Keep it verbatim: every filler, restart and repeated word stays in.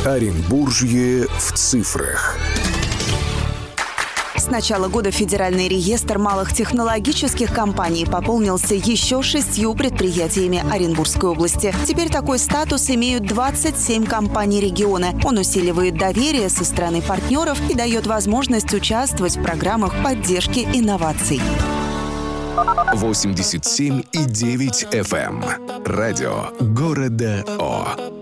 Оренбуржье в цифрах. С начала года Федеральный реестр малых технологических компаний пополнился еще шестью предприятиями Оренбургской области. Теперь такой статус имеют двадцать семь компаний региона. Он усиливает доверие со стороны партнеров и дает возможность участвовать в программах поддержки инноваций. восемьдесят семь и девять эф эм. Радио города О.